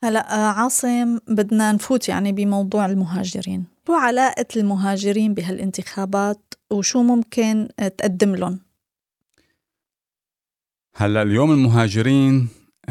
هلأ عاصم، بدنا نفوت يعني بموضوع المهاجرين. شو علاقة المهاجرين بهالانتخابات وشو ممكن تقدم لهم؟ هلا اليوم المهاجرين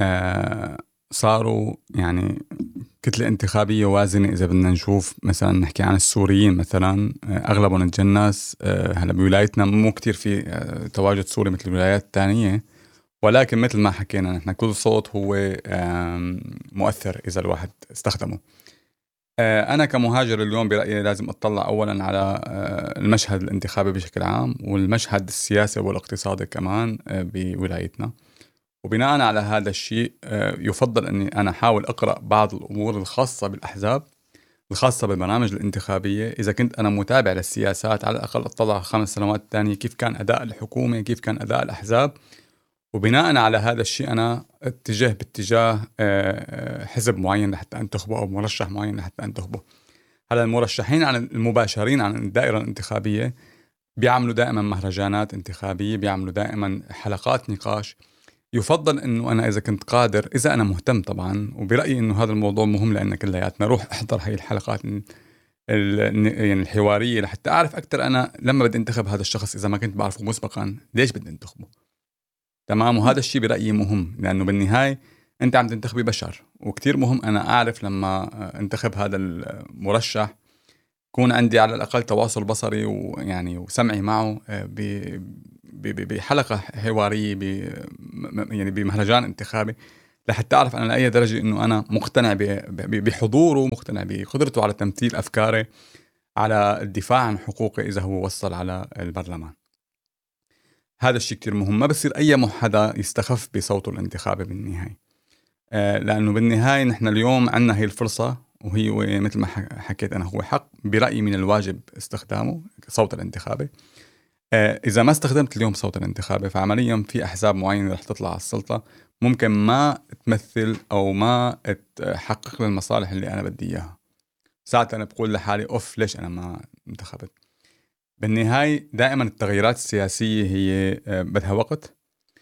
صاروا يعني كتلة انتخابية وازنة. إذا بدنا نشوف مثلا نحكي عن السوريين مثلا، أغلبهم تجنس. هلا بولايتنا مو كتير في تواجد سوري مثل الولايات الثانية، ولكن مثل ما حكينا نحن كل صوت هو مؤثر إذا الواحد استخدمه. أنا كمهاجر اليوم برأيي لازم أطلع أولا على المشهد الانتخابي بشكل عام، والمشهد السياسي والاقتصادي كمان بولايتنا. وبناء على هذا الشيء يفضل أني أنا أحاول أقرأ بعض الأمور الخاصة بالأحزاب، الخاصة بالبرامج الانتخابية. إذا كنت أنا متابع للسياسات، على الأقل أطلع 5 سنوات الثانية كيف كان أداء الحكومة، كيف كان أداء الأحزاب، وبناء على هذا الشيء أنا اتجه باتجاه حزب معين لحتى أنتخبه أو مرشح معين لحتى أنتخبه. هلا المرشحين عن المباشرين عن الدائرة الانتخابية بيعملوا دائما مهرجانات انتخابية، بيعملوا دائما حلقات نقاش. يفضل انه انا اذا كنت قادر، اذا انا مهتم طبعا، وبرايي انه هذا الموضوع مهم لان كلياتنا، روح احضر هاي الحلقات يعني الحواريه لحتى اعرف اكثر انا لما بدي انتخب هذا الشخص، اذا ما كنت بعرفه مسبقا ليش بدي انتخبه. تمام. وهذا الشيء برايي مهم، لانه بالنهايه انت عم تنتخبي بشر، وكتير مهم انا اعرف لما انتخب هذا المرشح يكون عندي على الاقل تواصل بصري ويعني وسمعي معه بحلقة حوارية يعني بمهرجان انتخابي، لحتى أعرف أنا لأي درجة أنه أنا مقتنع بحضوره، مقتنع بقدرته على تمثيل أفكاري، على الدفاع عن حقوقي إذا هو وصل على البرلمان. هذا الشيء كتير مهم. ما بصير أي حدا يستخف بصوته الانتخابي بالنهاية، لأنه بالنهاية نحن اليوم عنا هي الفرصة، وهي مثل ما حكيت أنا هو حق برأيي من الواجب استخدامه، صوت الانتخابي. إذا ما استخدمت اليوم صوت الانتخابي، فعمليا في أحزاب معينة رح تطلع على السلطة ممكن ما تمثل أو ما تحقق لي المصالح اللي أنا بدي إياها. ساعتها أنا بقول لحالي أوف، ليش أنا ما انتخبت؟ بالنهاية دائما التغييرات السياسية هي بدها وقت.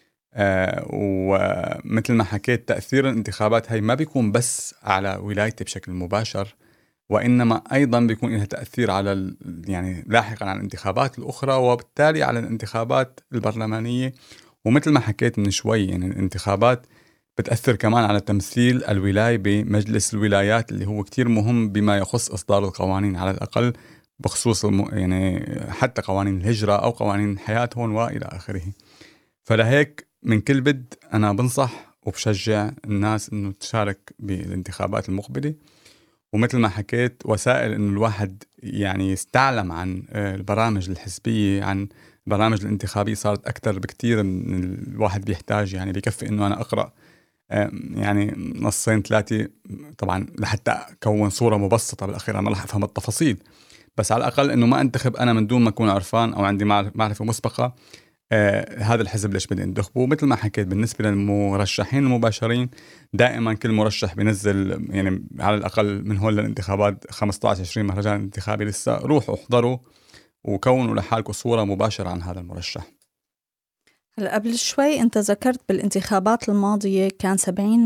ومثل ما حكيت تأثير الانتخابات هاي ما بيكون بس على ولايتي بشكل مباشر، وإنما أيضا بيكون لها تأثير على يعني لاحقا على الانتخابات الأخرى، وبالتالي على الانتخابات البرلمانية. ومثل ما حكيت من شوي يعني الانتخابات بتأثر كمان على تمثيل الولاية بمجلس الولايات، اللي هو كتير مهم بما يخص إصدار القوانين، على الأقل بخصوص يعني حتى قوانين الهجرة أو قوانين الحياة هون وإلى آخره. فلهيك من كل بد أنا بنصح وبشجع الناس إنه تشارك بالانتخابات المقبلة. ومثل ما حكيت وسائل إنه الواحد يعني يستعلم عن البرامج الحزبية، عن البرامج الانتخابية، صارت أكتر بكتير من الواحد بيحتاج. يعني بيكفي إنه أنا أقرأ يعني نصين 3 طبعا لحتى أكون صورة مبسطة. بالأخير أنا رح أفهم التفاصيل، بس على الأقل إنه ما أنتخب أنا من دون ما أكون عرفان أو عندي معرفة مسبقة هذا الحزب ليش بدي انتخبه. مثل ما حكيت بالنسبة للمرشحين المباشرين، دائما كل مرشح بينزل يعني على الأقل من هول الانتخابات 15-20 مهرجان انتخابي لسه. روحوا احضروا وكونوا لحالكم صورة مباشرة عن هذا المرشح. هلا قبل شوي أنت ذكرت بالانتخابات الماضية كان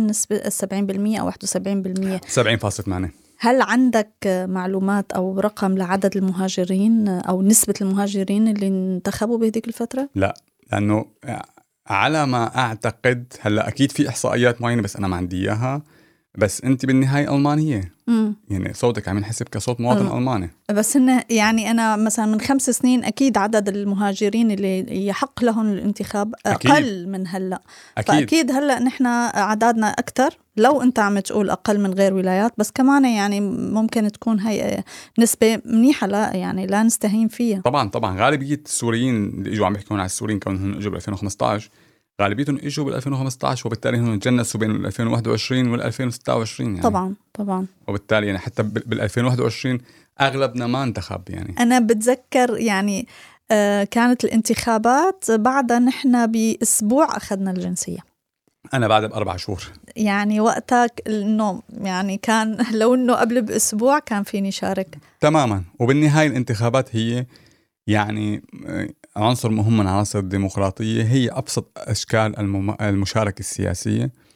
70% أو 71%. 70.8. هل عندك معلومات أو رقم لعدد المهاجرين أو نسبة المهاجرين اللي انتخبوا بهذيك الفترة؟ لا، لأنه على ما أعتقد هلأ أكيد في إحصائيات معينة بس أنا ما عندي إياها. بس أنت بالنهاية ألمانية، يعني صوتك عم ينحسب كصوت مواطن ألماني. بس إنه يعني أنا مثلا من 5 سنين أكيد عدد المهاجرين اللي يحق لهم الانتخاب أقل أكيد من هلأ. فأكيد هلأ نحن عددنا أكتر، لو أنت عم تقول أقل من غير ولايات، بس كمان يعني ممكن تكون هي نسبة منيحة، لا يعني لا نستهين فيها. طبعا غالبية السوريين اللي إجوا عم بيحكون على السوريين كونهم إجوا ب 2015، غالبيتهم إجوا بال 2015، وبالتالي هم تجنسوا بين 2021 وال 2026 يعني. طبعا. وبالتالي يعني حتى بال 2021 أغلبنا ما انتخب. يعني أنا بتذكر يعني كانت الانتخابات بعدها نحن بأسبوع أخذنا الجنسية. أنا بعد ب4 شهور. يعني وقتك إنه يعني كان لو إنه قبل بأسبوع كان فيني شارك تماما. وبالنهاية الانتخابات هي يعني عنصر مهم من عناصر الديمقراطية، هي أبسط أشكال المشاركة السياسية.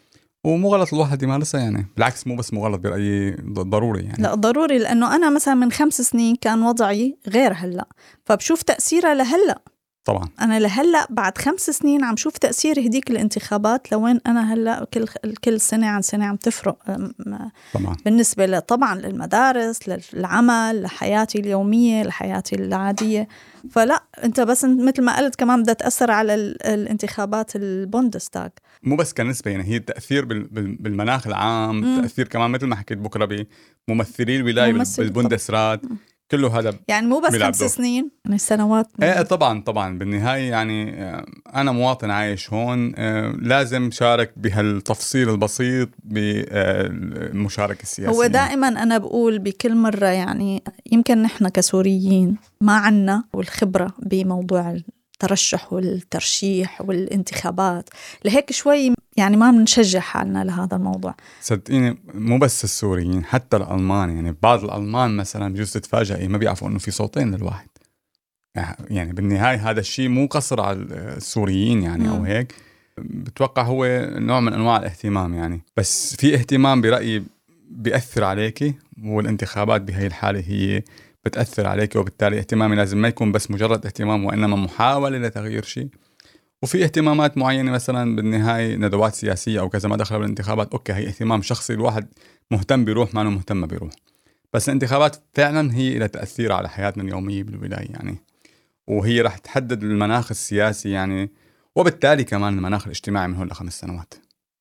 ومو غلط الواحد يمارسها يعني، بالعكس مو بس مو غلط، برأيي ضروري يعني. لا ضروري، لأنه أنا مثلا من 5 سنين كان وضعي غير هلأ، فبشوف تأثيرها لهلأ. طبعا أنا لهلأ بعد 5 سنين عم شوف تأثير هديك الانتخابات، لوين أنا هلأ كل سنة عن سنة عم تفرق طبعا. بالنسبة طبعا للمدارس، للعمل، لحياتي اليومية، لحياتي العادية. فلا أنت بس مثل ما قلت كمان بدها تأثر على الانتخابات البوندستاغ، مو بس كنسبة يعني، هي التأثير بالمناخ العام، تأثير كمان مثل ما حكيت بكرة بممثلي الولاية بالبوندسرات، كله هذا يعني مو بس 5 سنين يعني سنوات. ايه طبعا بالنهاية يعني أنا مواطن عايش هون، لازم شارك بهالتفصيل البسيط بالمشاركة السياسية. هو دائما أنا بقول بكل مرة يعني يمكن نحن كسوريين ما عنا والخبرة بموضوع الترشح والترشيح والانتخابات، لهيك شوي يعني ما بنشجع حالنا لهذا الموضوع. صدقيني مو بس السوريين، حتى الألمان، يعني بعض الألمان مثلا بجوز تتفاجئي ما بيعرفوا إنه في صوتين للواحد. يعني بالنهاية هذا الشيء مو قصر على السوريين يعني أو هيك، بتوقع هو نوع من أنواع الاهتمام يعني، بس في اهتمام برأيي بيأثر عليكي، والانتخابات بهاي الحالة هي بتأثر عليك، وبالتالي اهتمامي لازم ما يكون بس مجرد اهتمام وإنما محاولة لتغيير شيء. وفي اهتمامات معينة مثلا بالنهاية ندوات سياسية أو كذا ما دخل بالانتخابات، أوكي هي اهتمام شخصي، الواحد مهتم بيروح ما مهتم بيروح، بس الانتخابات فعلا هي لها تأثير على حياتنا اليومية بالولاية يعني، وهي رح تحدد المناخ السياسي يعني، وبالتالي كمان المناخ الاجتماعي من هون ل5 سنوات.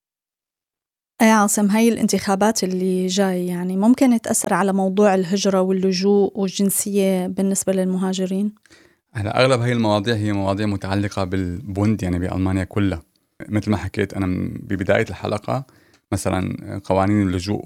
أي عاصم، هاي الانتخابات اللي جاي يعني ممكن تأثر على موضوع الهجرة واللجوء والجنسية بالنسبة للمهاجرين؟ هلا أغلب هاي المواضيع هي مواضيع متعلقة بالبوند يعني بألمانيا كلها. مثل ما حكيت أنا ببداية الحلقة، مثلا قوانين اللجوء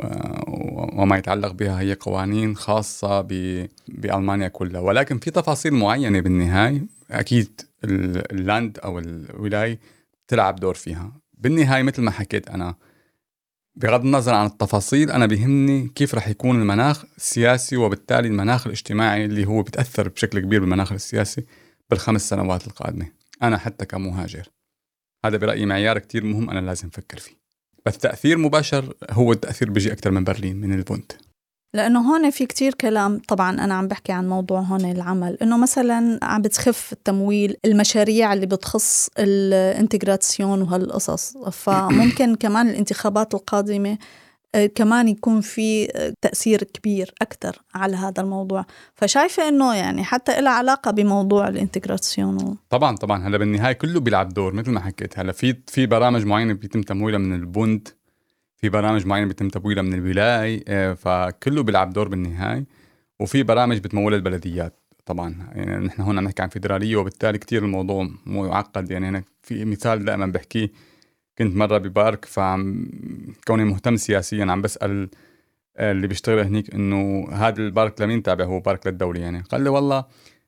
وما يتعلق بها هي قوانين خاصة بألمانيا كلها، ولكن في تفاصيل معينة بالنهاية أكيد اللاند أو الولاية تلعب دور فيها. بالنهاية مثل ما حكيت أنا، بغض النظر عن التفاصيل، أنا بيهمني كيف رح يكون المناخ السياسي، وبالتالي المناخ الاجتماعي اللي هو بتأثر بشكل كبير بالمناخ السياسي بال5 سنوات القادمة. أنا حتى كمهاجر هذا برأيي معيار كتير مهم أنا لازم أفكر فيه، بس تأثير مباشر هو التأثير بيجي أكتر من برلين من البوند، لأنه هون في كتير كلام. طبعا أنا عم بحكي عن موضوع هون العمل، إنه مثلا عم بتخف التمويل المشاريع اللي بتخص الانتجراسيون وهالقصص، فممكن كمان الانتخابات القادمة كمان يكون في تأثير كبير أكتر على هذا الموضوع. فشايفة إنه يعني حتى إلها علاقة بموضوع الانتجراسيون. طبعا هلا بالنهاية كله بيلعب دور مثل ما حكيت. هلا في برامج معينة بيتم تمويلها من البوند، في برامج معينة بيتم تمويلها من الولاية، فكله بيلعب دور بالنهاية. وفي برامج بتمولها البلديات طبعا، يعني نحن هون عم نحكي عن فيدرالية، وبالتالي كتير الموضوع معقد. يعني أنا في مثال دائما بحكيه، كنت مرة ببارك، فعم كوني مهتم سياسيا عم بسأل اللي بيشتغل هنيك إنه هذا البارك لمين تابع، هو بارك للدولة يعني. قال لي والله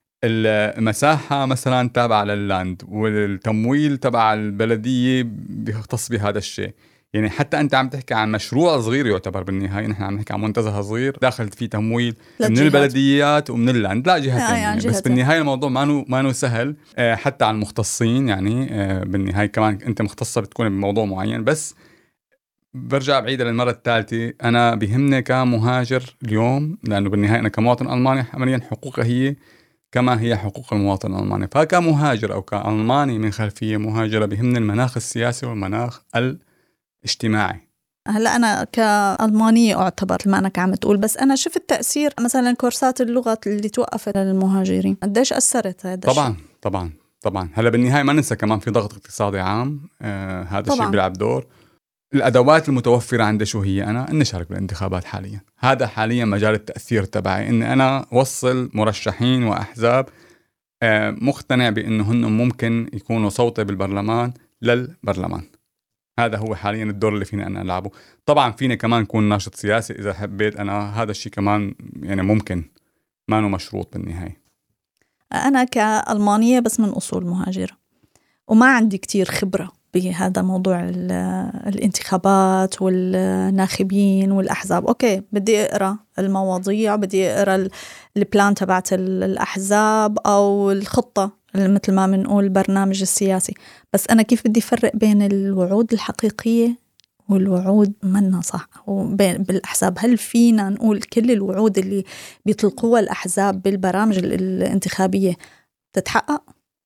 المساحة مثلا تابعة لللاند، والتمويل تبع البلدية بيختص بهذا الشيء. يعني حتى أنت عم تحكي عن مشروع صغير يعتبر بالنهاية، نحن عم نحكي عن منتزه صغير داخل فيه تمويل من البلديات ومن اللاند، لا جهتين يعني. بس بالنهاية الموضوع ما سهل حتى على المختصين يعني. بالنهاية كمان أنت مختصة بتكون بموضوع معين. بس برجع بعيدة للمرة الثالثة، أنا بيهمني كمهاجر اليوم، لأنه بالنهاية أنا كمواطن ألماني عمليا حقوقها هي كما هي حقوق المواطن الألماني. فكمهاجر أو كألماني من خلفية مهاجرة بيهمني المناخ السياسي والمناخ الاجتماعي. هلا أنا كألمانية أعتبر ما أنك عم تقول، بس أنا شفت تأثير مثلا كورسات اللغة اللي توقفت للمهاجرين، قديش أثرت هذا الشيء؟ طبعا هلا بالنهاية ما ننسى كمان في ضغط اقتصادي عام، هذا الشيء بيلعب دور. الأدوات المتوفرة عندي شو هي؟ أنا إني شارك بالانتخابات حاليا، هذا حاليا مجال التأثير تبعي، إني أنا وصل مرشحين وأحزاب مقتنع بأنه هن ممكن يكونوا صوتي بالبرلمان للبرلمان. هذا هو حاليا الدور اللي فيني أنا ألعبه. طبعا فيني كمان أكون ناشط سياسي إذا حبيت، أنا هذا الشيء كمان يعني ممكن، ما نو مشروط بالنهاية. أنا كألمانية بس من أصول مهاجرة، وما عندي كتير خبرة بهذا موضوع الانتخابات والناخبين والأحزاب. أوكي بدي أقرأ المواضيع، بدي أقرأ البلان تبعت الأحزاب أو الخطة مثل ما بنقول البرنامج السياسي، بس أنا كيف بدي أفرق بين الوعود الحقيقية والوعود منا صح بالأحزاب. هل فينا نقول كل الوعود اللي بيطلقوها الأحزاب بالبرامج الانتخابية تتحقق؟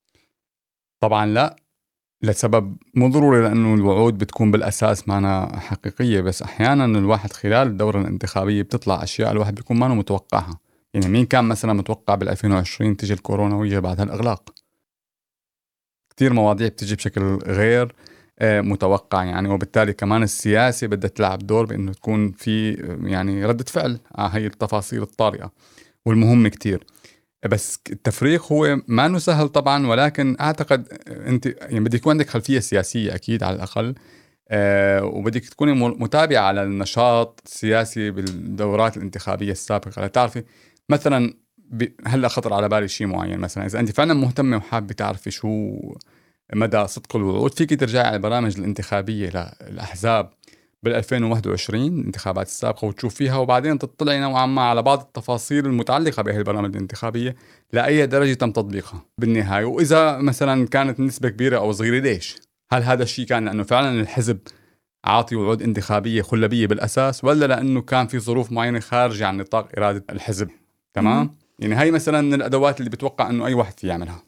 طبعا لا، لسبب مو ضروري، لأنه الوعود بتكون بالأساس معنا حقيقية، بس أحيانا الواحد خلال الدورة الانتخابية بتطلع أشياء الواحد بيكون ما متوقعها. يعني مين كان مثلا متوقع بال2020 تجي الكورونا ويجي بعدها الإغلاق؟ كتير مواضيع بتجي بشكل غير متوقع يعني، وبالتالي كمان السياسة بدها تلعب دور بأنه تكون في يعني ردة فعل على هاي التفاصيل الطارئة والمهمة كتير. بس التفريق هو ما إنه سهل طبعا، ولكن أعتقد أنت يعني بدك يكون عندك خلفية سياسية أكيد على الأقل، وبدك تكوني متابعة على النشاط السياسي بالدورات الانتخابية السابقة لتعرفي مثلا هلا خطر على بالي شيء معين. مثلا إذا أنت فعلا مهتمة وحابة تعرفي شو مدى صدق الوعود، فيك ترجعي على البرامج الانتخابية للأحزاب بال2021 الانتخابات السابقة وتشوف فيها، وبعدين تطلعي نوعا ما على بعض التفاصيل المتعلقة بهذه البرامج الانتخابية لأي درجة تم تطبيقها بالنهاية، وإذا مثلا كانت نسبة كبيرة أو صغيرة ليش. هل هذا الشيء كان لأنه فعلا الحزب عاطي وعود انتخابية خلبية بالأساس، ولا لأنه كان في ظروف معينة خارجة عن نطاق إرادة الحزب؟ تمام؟ يعني هاي مثلا من الأدوات اللي بتوقع أنه أي واحد يعملها.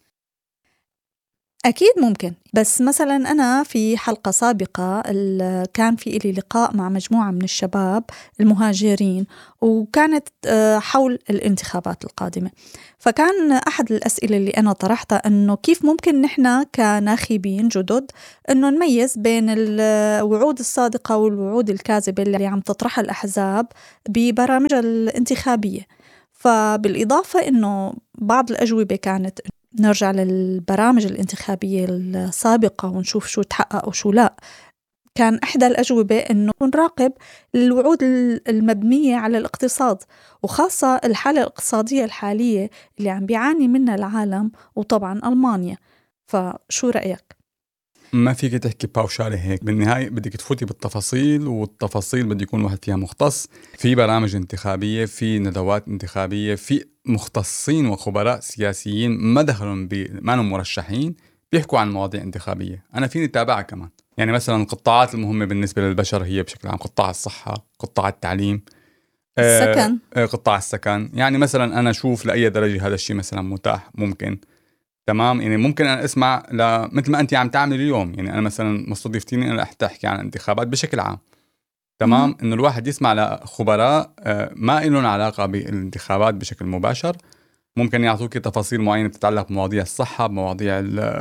أكيد ممكن، بس مثلا أنا في حلقة سابقة كان في إلي لقاء مع مجموعة من الشباب المهاجرين، وكانت حول الانتخابات القادمة. فكان أحد الأسئلة اللي أنا طرحتها أنه كيف ممكن نحن كناخبين جدد أنه نميز بين الوعود الصادقة والوعود الكاذبة اللي عم تطرحها الأحزاب ببرامجها الانتخابية. فبالإضافة أنه بعض الأجوبة كانت نرجع للبرامج الانتخابية السابقة ونشوف شو تحقق وشو لا. كان إحدى الأجوبة أنه نراقب الوعود المبنية على الاقتصاد، وخاصة الحالة الاقتصادية الحالية اللي عم بيعاني منها العالم وطبعا ألمانيا. فشو رأيك؟ ما فيك تحكي باوشالي هيك، بالنهاية بدك تفوتي بالتفاصيل، والتفاصيل بده يكون واحد فيها مختص في برامج انتخابية، في ندوات انتخابية، في مختصين وخبراء سياسيين ما دخلهم ما هم مرشحين بيحكوا عن مواضيع انتخابية. أنا فيني تابعها كمان. يعني مثلا القطاعات المهمة بالنسبة للبشر هي بشكل عام قطاع الصحة، قطاع التعليم، السكن، قطاع السكن. يعني مثلا أنا أشوف لأي درجة هذا الشيء مثلا متاح ممكن. تمام، يعني ممكن أنا أسمع مثل ما أنت عم تعمل اليوم. يعني أنا مثلا مستضيفتيني أنا أحكي عن الانتخابات بشكل عام. تمام، إنه الواحد يسمع لخبراء ما إلهم علاقة بالانتخابات بشكل مباشر، ممكن يعطوك تفاصيل معينة تتعلق بمواضيع الصحة، بمواضيع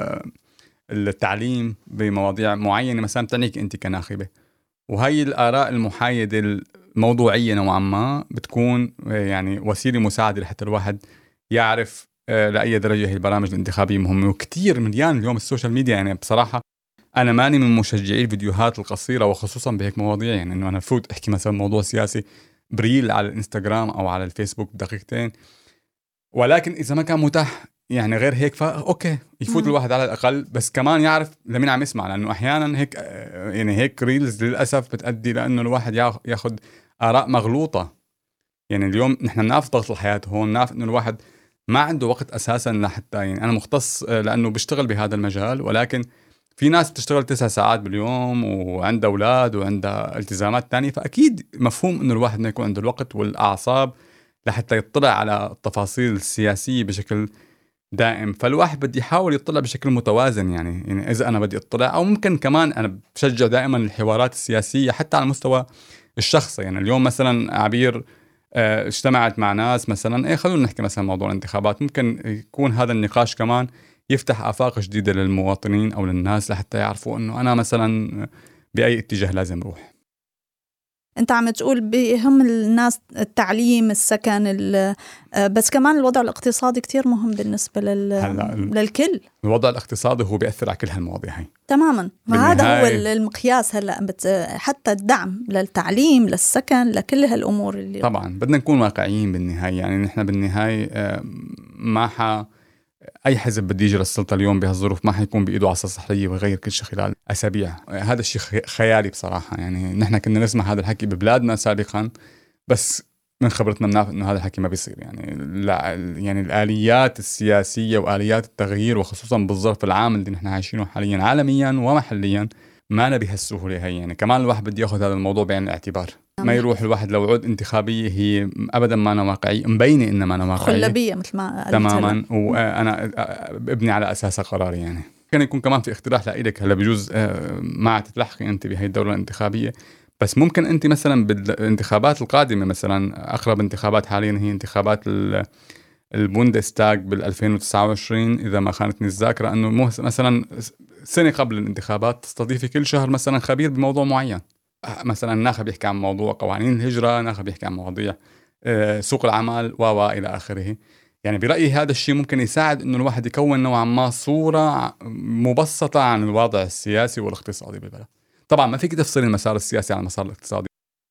التعليم، بمواضيع معينة مثلا تعنيك أنت كناخبة. وهي الآراء المحايدة الموضوعية نوعا ما بتكون يعني وسيلة مساعدة لحتى الواحد يعرف لأي درجة هي البرامج الانتخابية مهمة. وكتير مليان اليوم السوشيال ميديا. يعني بصراحة أنا ماني من مشجعي الفيديوهات القصيرة، وخصوصا بهيك مواضيع. يعني إنه أنا فوت أحكي مثلا موضوع سياسي بريل على الإنستغرام أو على الفيسبوك دقيقتين، ولكن إذا ما كان متاح يعني غير هيك أوكي يفوت الواحد على الأقل، بس كمان يعرف لمين عم يسمع. لأنه أحيانا هيك يعني هيك ريلز للأسف بتأدي لأنه الواحد ياخد آراء مغلوطة. يعني اليوم نحن بنعرف ضغط الحياة هون، نعرف إنه الواحد ما عنده وقت أساسا لحتى، يعني أنا مختص لأنه بشتغل بهذا المجال، ولكن في ناس بتشتغل 9 ساعات باليوم وعندها أولاد وعندها التزامات تانية، فأكيد مفهوم إنه الواحد ما يكون عنده الوقت والأعصاب لحتى يطلع على التفاصيل السياسية بشكل دائم. فالواحد بدي يحاول يطلع بشكل متوازن. يعني إذا أنا بدي أطلع، أو ممكن كمان أنا بشجع دائما الحوارات السياسية حتى على المستوى الشخصي. يعني اليوم مثلا عبير اجتمعت مع ناس مثلا خلونا نحكي مثلا موضوع الانتخابات، ممكن يكون هذا النقاش كمان يفتح آفاق جديدة للمواطنين أو للناس لحتى يعرفوا أنه أنا مثلا بأي اتجاه لازم روح. أنت عم تقول بهم الناس التعليم، السكن، بس كمان الوضع الاقتصادي كتير مهم بالنسبة للكل. الوضع الاقتصادي هو بيأثر على كل هالمواضيع هاي تماما. وهذا هو المقياس هلأ، حتى الدعم للتعليم، للسكن، لكل هالأمور اللي طبعا بدنا نكون واقعيين بالنهاية. يعني نحن بالنهاية ما أي حزب بده يجي للسلطة اليوم بهالظروف ما حيكون بإيده عصا سحرية ويغير كل شيء خلال أسابيع. هذا الشيء خيالي بصراحة. يعني نحن كنا نسمع هذا الحكي ببلادنا سابقا، بس من خبرتنا بنعرف إنه هذا الحكي ما بيصير. يعني الآليات السياسية وآليات التغيير، وخصوصا بالظرف العام اللي نحن عايشينه حاليا عالميا ومحليا، ما أنا بهالسهولة هي. يعني كمان الواحد بده ياخذ هذا الموضوع بعين الاعتبار، ما يروح الواحد لو وعود انتخابية هي أبدا ما أنا واقعية، مبينة إنها ما أنا واقعية، خلبية مثل ما قلت تماما، وأنا ببني على أساسها قراري. يعني كان يكون كمان في اقتراح لإلك، هلا بجوز ما تتلحقي أنت بهي الدورة الانتخابية، بس ممكن أنت مثلا بالانتخابات القادمة، مثلا أقرب انتخابات حاليا هي انتخابات البوندستاغ بال2029 إذا ما خانتني الذاكرة، أنه مثلا سنة قبل الانتخابات تستضيفي كل شهر مثلا خبير بموضوع معين، مثلا ناخب يحكي عن موضوع قوانين الهجرة، ناخب يحكي عن مواضيع سوق العمل إلى آخره. يعني برأيي هذا الشيء ممكن يساعد إنه الواحد يكون نوعا ما صورة مبسطة عن الوضع السياسي والاقتصادي بالبلد. طبعا ما فيك تفصل المسار السياسي عن المسار الاقتصادي.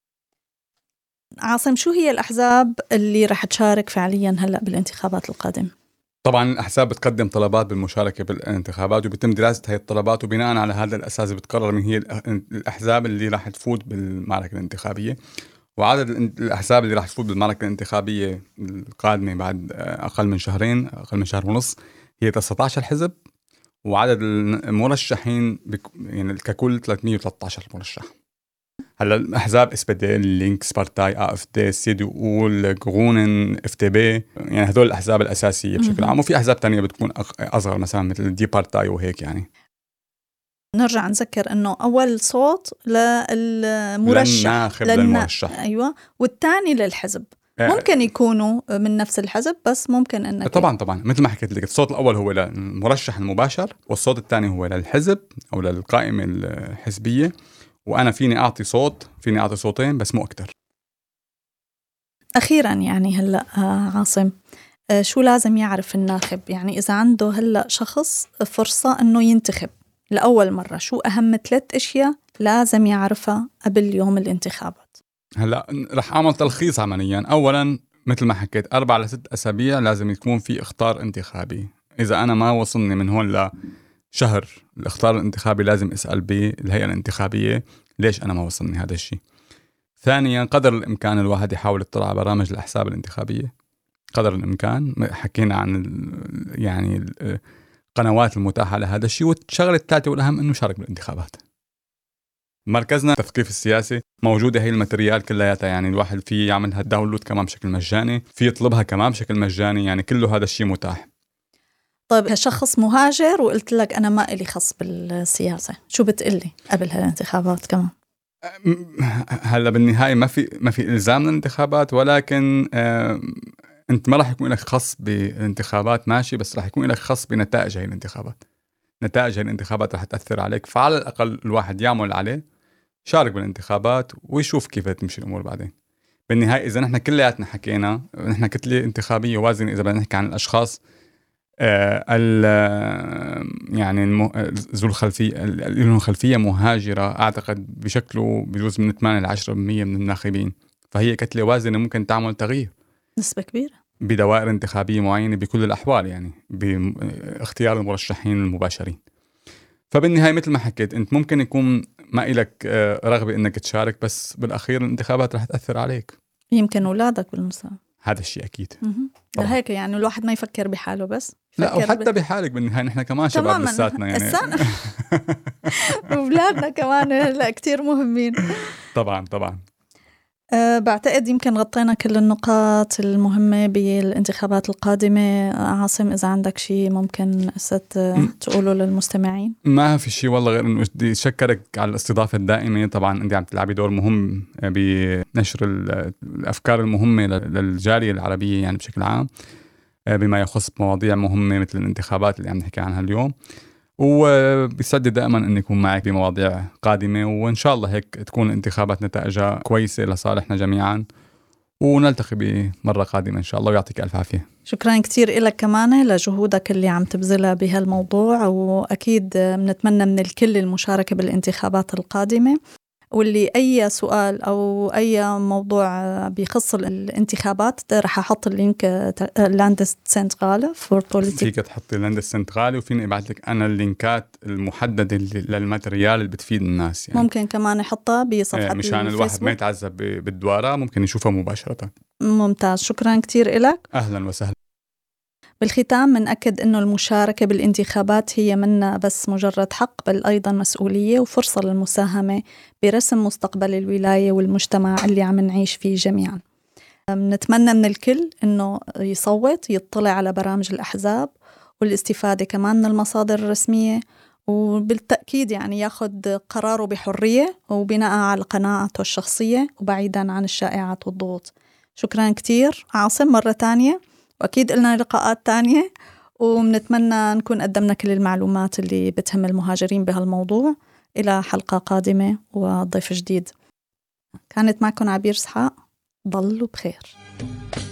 عاصم، شو هي الأحزاب اللي رح تشارك فعليا هلأ بالانتخابات القادمة؟ طبعا الأحزاب بتقدم طلبات بالمشاركة بالانتخابات، وبيتم دراسة هاي الطلبات، وبناء على هذا الأساس بتقرر من هي الأحزاب اللي راح تفوت بالمعركة الانتخابية. وعدد الأحزاب اللي راح تفوت بالمعركة الانتخابية القادمة بعد أقل من شهرين، أقل من شهر ونص، هي 19 حزب، وعدد المرشحين يعني ككل 313 مرشح. هلا الأحزاب SPD، لينكس بارتاي، AfD، CDU، الجرونن، FDP، يعني هذول الأحزاب الأساسية بشكل عام، وفي أحزاب تانية بتكون أصغر مثلا مثل دي بارتاي وهيك. يعني نرجع نذكر أنه أول صوت للمرشح، للناخب للمرشح، أيوة، والثاني للحزب. ممكن يكونوا من نفس الحزب، بس ممكن أنك طبعا مثل ما حكيت لك، الصوت الأول هو للمرشح المباشر، والصوت الثاني هو للحزب أو للقائمة الحزبية، وأنا فيني أعطي صوتين بس مو أكتر. أخيرا يعني هلأ عاصم، شو لازم يعرف الناخب؟ يعني إذا عنده هلأ شخص فرصة أنه ينتخب لأول مرة، شو أهم 3 أشياء لازم يعرفها قبل يوم الانتخابات؟ هلأ رح أعمل تلخيص عمليا. أولا مثل ما حكيت 4 ل6 أسابيع لازم يكون في إخطار انتخابي. إذا أنا ما وصلني من هون لشهر الإخطار الانتخابي، لازم أسأل بالهيئة الانتخابية ليش أنا ما وصلني هذا الشيء. ثانيا قدر الإمكان الواحد يحاول يطلع على برامج الأحزاب الانتخابية قدر الإمكان. حكينا عن يعني القنوات المتاحة لهذا الشيء. والشغلة الثالثة والأهم إنه شارك بالانتخابات. مركزنا التثقيف السياسي موجودة هي الماتريال كلياتها، يعني الواحد فيه يعملها داونلود كمان بشكل مجاني، فيه يطلبها كمان بشكل مجاني، يعني كله هذا الشيء متاح. طيب كشخص مهاجر وقلت لك أنا ما إلي خص بالسياسة، شو بتقلي قبل هالانتخابات كمان؟ هلا بالنهاية ما في إلزام للانتخابات، ولكن أنت ما راح يكون لك خص بالانتخابات، ماشي، بس راح يكون لك خص بنتائج هاي الانتخابات. نتائج هاي الانتخابات راح تأثر عليك، فعلى الأقل الواحد يعمل عليه، شارك بالانتخابات ويشوف كيف تمشي الأمور بعدين. بالنهاية إذا نحن كلياتنا حكينا، نحن كتلة انتخابية وازنة، إذا بدنا نحكي عن الأشخاص يعني ذو الخلفية، لهم خلفية مهاجرة، أعتقد بشكله بجوز من 8 ل 10% من الناخبين، فهي كتلة وازنة ممكن تعمل تغيير نسبة كبيرة بدوائر انتخابية معينة بكل الأحوال، يعني باختيار المرشحين المباشرين. فبالنهاية مثل ما حكيت أنت، ممكن يكون ما إلك رغبة إنك تشارك، بس بالأخير الانتخابات رح تأثر عليك، يمكن أولادك بالمستقبل. هذا الشيء أكيد. لهيك يعني الواحد ما يفكر بحاله بس، لا، وحتى بحالك بالنهاية. نحن كمان شباب لساتنا يعني أولادنا كمان لا كتير مهمين. طبعا. بعتقد يمكن غطينا كل النقاط المهمة بالانتخابات القادمة. عاصم، إذا عندك شيء ممكن تقوله للمستمعين؟ ما في شيء والله، غير إنه بدي أشكرك على الاستضافة الدائمة. طبعا أنت عم تلعبي دور مهم بنشر الأفكار المهمة للجالية العربية يعني بشكل عام، بما يخص مواضيع مهمة مثل الانتخابات اللي عم نحكي عنها اليوم. وبيسعدني دائما أن يكون معك بمواضيع قادمة، وإن شاء الله هيك تكون الانتخابات نتائجها كويسة لصالحنا جميعا، ونلتقي بمرة قادمة إن شاء الله، ويعطيك ألف عافية. شكرا كتير لك كمان لجهودك اللي عم تبذلها بهالموضوع، وأكيد بنتمنى من الكل المشاركة بالانتخابات القادمة. واللي أي سؤال أو أي موضوع بيخص الانتخابات رح أحط اللينك لاندس سنترال فور بوليتيك. فيك تحطي لاندس سنترال، وفيني أبعث لك أنا اللينكات المحددة للماتريال اللي بتفيد الناس يعني. ممكن كمان نحطها بصفحة مشان الواحد ما يتعذب بالدوارة، ممكن يشوفها مباشرة. ممتاز، شكرا كتير لك. أهلا وسهلا. بالختام منأكد أنه المشاركة بالانتخابات هي منا بس مجرد حق، بل أيضا مسؤولية وفرصة للمساهمة برسم مستقبل الولاية والمجتمع اللي عم نعيش فيه جميعا. نتمنى من الكل أنه يصوت، يطلع على برامج الأحزاب والاستفادة كمان من المصادر الرسمية، وبالتأكيد يعني ياخد قراره بحرية وبناء على قناعته الشخصية وبعيدا عن الشائعات والضغوط. شكرا كتير عاصم مرة تانية، وأكيد لنا لقاءات تانية، وبنتمنى نكون قدمنا كل المعلومات اللي بتهم المهاجرين بهالموضوع. إلى حلقة قادمة وضيف جديد. كانت معكم عبير إسحاق، ضلوا بخير.